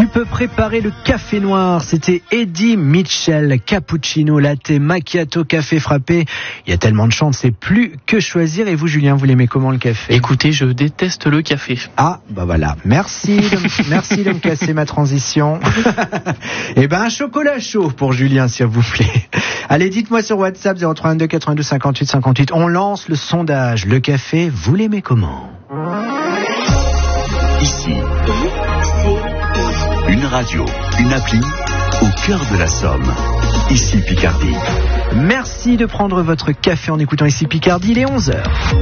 peux préparer le café noir. C'était Eddie Mitchell. Cappuccino, latte, macchiato, café frappé. Il y a tellement de chants, c'est plus que choisir. Et vous, Julien, vous l'aimez comment le café ? Écoutez, je déteste le café. Ah, bah voilà. Merci de me casser ma transition. Eh ben, un chocolat chaud pour Julien, s'il vous plaît. Allez, dites-moi sur WhatsApp 0322 82 58 58. On lance le sondage. Le café, vous l'aimez comment ? Ici, une radio, une appli au cœur de la Somme. Ici Picardie. Merci de prendre votre café en écoutant Ici Picardie, il est 11h.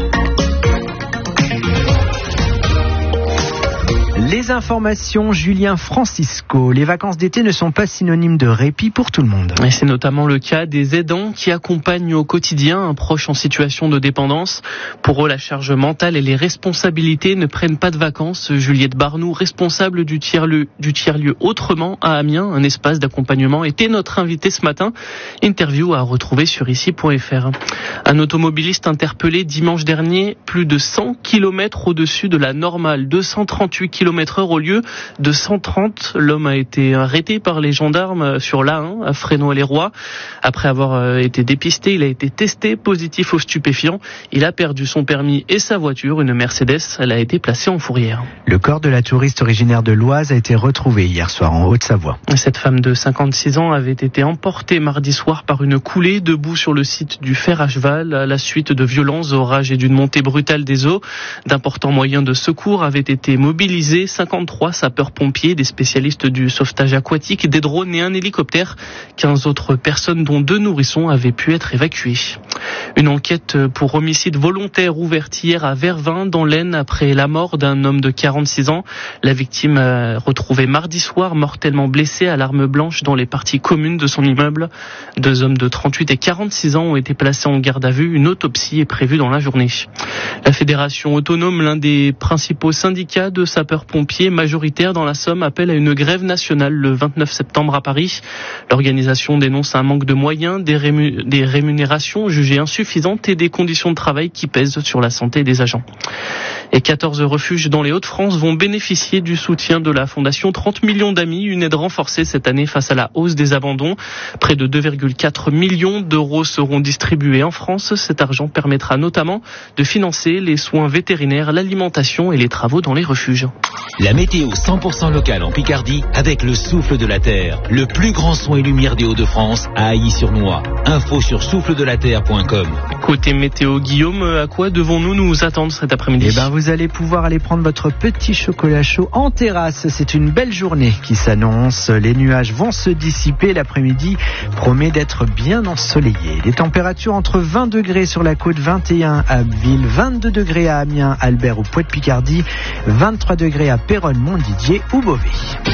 Les informations, Julien Francisco. Les vacances d'été ne sont pas synonymes de répit pour tout le monde. Et c'est notamment le cas des aidants qui accompagnent au quotidien un proche en situation de dépendance. Pour eux, la charge mentale et les responsabilités ne prennent pas de vacances. Juliette Barnou, responsable du tiers-lieu Autrement à Amiens, un espace d'accompagnement, était notre invitée ce matin. Interview à retrouver sur ici.fr. Un automobiliste interpellé dimanche dernier, plus de 100 km au-dessus de la normale, 238 km/h au lieu de 130. L'homme a été arrêté par les gendarmes sur l'A1 à Fresnoy-les-Rois. Après avoir été dépisté, il a été testé positif aux stupéfiants. Il a perdu son permis et sa voiture, une Mercedes. Elle a été placée en fourrière. Le corps de la touriste originaire de l'Oise a été retrouvé hier soir en Haute-Savoie. Cette femme de 56 ans avait été emportée mardi soir par une coulée debout sur le site du fer à cheval à la suite de violents orages et d'une montée brutale des eaux. D'importants moyens de secours avaient été mobilisés. 53 sapeurs-pompiers, des spécialistes du sauvetage aquatique, des drones et un hélicoptère. 15 autres personnes, dont 2 nourrissons, avaient pu être évacuées. Une enquête pour homicide volontaire ouverte hier à Vervins, dans l'Aisne, après la mort d'un homme de 46 ans. La victime retrouvée mardi soir, mortellement blessée à l'arme blanche dans les parties communes de son immeuble. 2 hommes de 38 et 46 ans ont été placés en garde à vue. Une autopsie est prévue dans la journée. La Fédération autonome, l'un des principaux syndicats de sapeurs-pompiers majoritaires dans la Somme, appelle à une grève nationale le 29 septembre à Paris. L'organisation dénonce un manque de moyens, des rémunérations jugées insuffisantes et des conditions de travail qui pèsent sur la santé des agents. Et 14 refuges dans les Hauts-de-France vont bénéficier du soutien de la Fondation 30 millions d'amis, une aide renforcée cette année face à la hausse des abandons. Près de 2,4 millions d'euros seront distribués en France. Cet argent permettra notamment de financer les soins vétérinaires, l'alimentation et les travaux dans les refuges. La météo 100% locale en Picardie avec le souffle de la terre. Le plus grand son et lumière des Hauts-de-France à Ailly-sur-Noix. Info sur souffledelaterre.com. Côté météo, Guillaume, à quoi devons-nous nous attendre cet après-midi ? Eh ben, vous allez pouvoir aller prendre votre petit chocolat chaud en terrasse. C'est une belle journée qui s'annonce. Les nuages vont se dissiper. L'après-midi promet d'être bien ensoleillé. Les températures entre 20 degrés sur la côte, 21 à Abbeville, 22 degrés à Amiens, Albert ou Poix-de-Picardie, 23 degrés à Péronne, Montdidier ou Beauvais.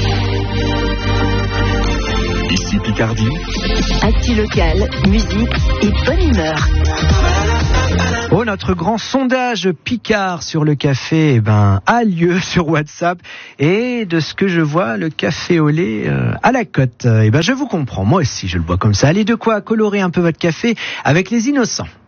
Ici Picardie. Actu local, musique et bonne humeur. Oh, notre grand sondage Picard sur le café a lieu sur WhatsApp. Et de ce que je vois, le café au lait à la cote. Je vous comprends, moi aussi je le bois comme ça. Allez, de quoi colorer un peu votre café avec les Innocents.